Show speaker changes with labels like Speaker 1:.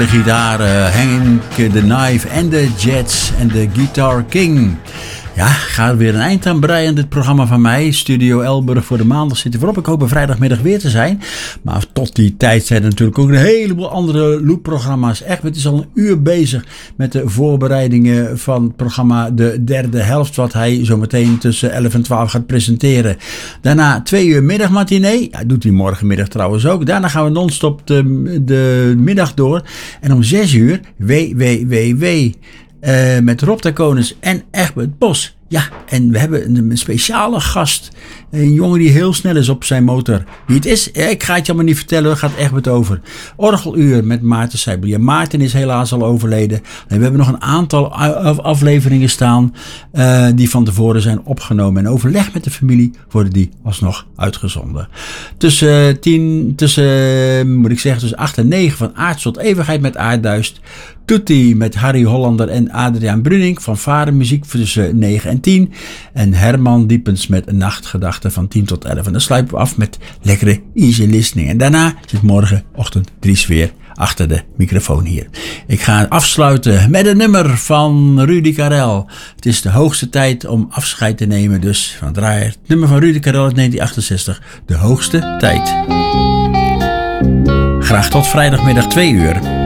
Speaker 1: De gitaren, Hank the Knife en de Jets en de Guitar King. Ja, gaat weer een eind aan breien dit programma van mij. Studio Elburg voor de maandag zit er voorop. Ik hoop er vrijdagmiddag weer te zijn. Maar tot die tijd zijn er natuurlijk ook een heleboel andere loopprogramma's. Echt, het is al een uur bezig met de voorbereidingen van het programma De Derde Helft. Wat hij zo meteen tussen 11 en 12 gaat presenteren. Daarna 2 uur middagmatinee. Ja, doet hij morgenmiddag trouwens ook. Daarna gaan we non-stop de middag door. En om 6 uur WWWW. Met Rob Taconis en Egbert Bos. Ja, en we hebben een speciale gast. Een jongen die heel snel is op zijn motor. Wie het is, ik ga het je allemaal niet vertellen. Daar gaat Egbert over. Orgeluur met Maarten Seibel. Ja, Maarten is helaas al overleden. En we hebben nog een aantal afleveringen staan. Die van tevoren zijn opgenomen. En overleg met de familie worden die alsnog uitgezonden. Tussen 8 en 9 van Aards tot Eeuwigheid met Aardduist. Toetie met Harry Hollander en Adriaan Brunink van Varenmuziek tussen 9 en 10. En Herman Diepens met een nachtgedachte van 10 tot 11. En dan sluiten we af met lekkere easy listening. En daarna zit morgenochtend Dries weer achter de microfoon hier. Ik ga afsluiten met een nummer van Rudy Karel. Het is de hoogste tijd om afscheid te nemen. Dus van draai het nummer van Rudy Karel uit 1968. De hoogste tijd. Graag tot vrijdagmiddag 2 uur.